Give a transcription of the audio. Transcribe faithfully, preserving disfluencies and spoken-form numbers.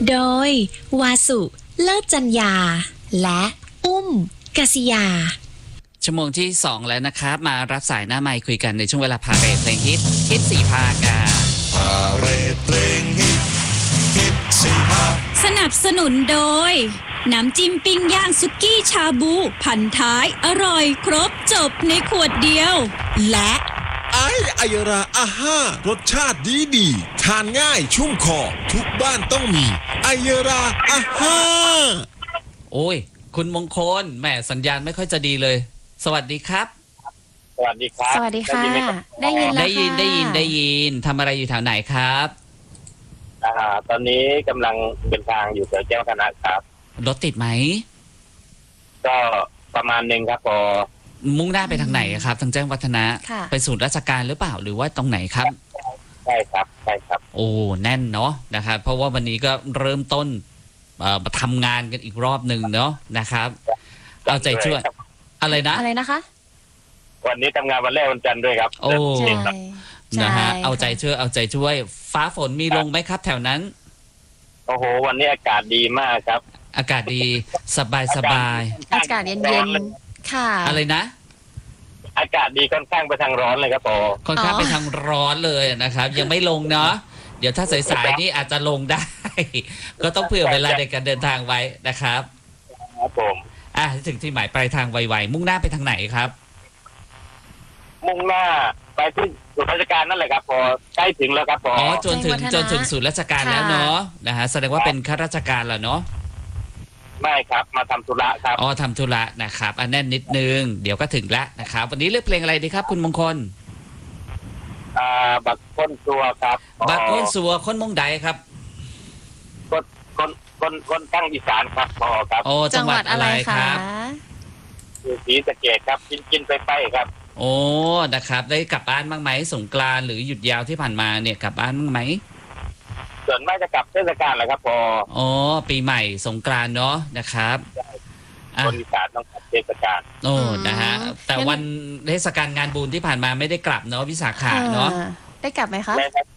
โดยวาสุเลิศจัญญาและอุ้มกษิยาชั่วโมงที่สองแล้วนะครับมารับสายหน้าไมค์คุยกันในช่วงเวลาพาเรทเพลงฮิตฮิตสี่ภาคกาพาเรทเพลงฮิตฮิตสี่ภาคสนับสนุนโดยน้ำจิ้มปิ้งย่างสุกี้ชาบูพันท้ายอร่อยครบจบในขวดเดียวและไอไอยราอาห้ารสชาติดีดีทานง่ายชุ่มคอทุกบ้านต้องมีไอยราอาห้าโอ้ยคุณมงคลแหมสัญญาณไม่ค่อยจะดีเลยสวัสดีครับสวัสดีครับสวัสดีค่ะได้ยินได้ยินได้ยินได้ยินทำอะไรอยู่แถวไหนครับอ่าตอนนี้กำลังเป็นทางอยู่แถวแจ้งวัฒนะครับรถติดไหมก็ประมาณหนึ่งครับพอมุ่งหน้าไปทางไหนครับทางแจ้งวัฒนะไปศูนย์ราชการหรือเปล่าหรือว่าตรงไหนครับใช่ครับใช่ครับโอ้แน่นเนาะนะครับเพราะว่าวันนี้ก็เริ่มต้นมาทำงานกันอีกรอบหนึ่งเนาะนะครับเอาใจช่วยอะไรนะอะไรนะคะวันนี้ทำงานวันแรกวันจันทร์ด้วยครับโอ้นะฮะเอาใจช่วยเอาใจช่วยฟ้าฝนมีลงไหมครับแถวนั้นโอ้โหวันนี้อากาศดีมากครับอากาศดีสบายสบายอากาศเย็นๆค่ะอะไรนะอากาศดีค่อนข้างไปทางร้อนเลยครับพอค่อนข้างไปทางร้อนเลยนะครับยังไม่ลงเนาะเดี๋ยวถ้าสายๆนี่อาจจะลงได้ก็ต้องเผื่อเวลาในการเดินทางไว้นะครับครับผมอ่ะถึงที่หมายปลายทางไวๆมุ่งหน้าไปทางไหนครับมุ่งหน้าไปที่ศูนย์ราชการนั่นแหละครับพอใกล้ถึงแล้วครับพออ๋อจนถึงจนถึงศูนย์ราชการแล้วเนาะนะฮะแสดงว่าเป็นข้าราชการแล้วเนาะไม่ครับมาทำธุระครับอ๋อทำธุระนะครับอันแน่นนิดนึงเดี๋ยวก็ถึงแล้วนะครับวันนี้เลือกเพลงอะไรดีครับคุณมงคลอ่าบักค้นซัวครับบักค้นซัวค้นมงใดครับคนคนคนคนตั้งอีสานครับพอครับโอ้จังหวัดอะไรครับศรีสะเกษครับกินกินไปไปครับโอ้นะครับได้กลับบ้านบ้างไหมสงกรานต์หรือหยุดยาวที่ผ่านมาเนี่ยกลับบ้านบ้างไหมส่วนมากจะกลับเทศกาลแหละครับพออ๋อปีใหม่สงกรานต์เนาะนะครับคนอีสานต้องกลับเทศกาลโอ้นะฮะแต่วันเทศกาลงานบุญที่ผ่านมาไม่ได้กลับเนาะวิสาขะเนาะได้กลับไหมคะไม่ครับ